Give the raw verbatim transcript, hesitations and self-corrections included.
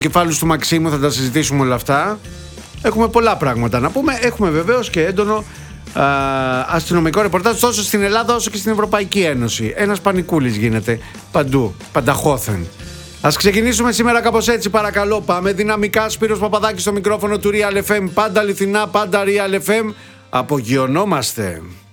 κεφάλους του Μαξίμου θα τα συζητήσουμε όλα αυτά. Έχουμε πολλά πράγματα να πούμε. Έχουμε βεβαίως και έντονο α, αστυνομικό ρεπορτάζ τόσο στην Ελλάδα όσο και στην Ευρωπαϊκή Ένωση. Ένας πανικούλης γίνεται παντού, πανταχώθεν. Ας ξεκινήσουμε σήμερα κάπως έτσι, παρακαλώ. Πάμε δυναμικά. Σπύρος Παπαδάκης στο μικρόφωνο του Real εφ εμ. Πάντα αληθινά, πάντα Real εφ εμ. Απογειωνόμαστε.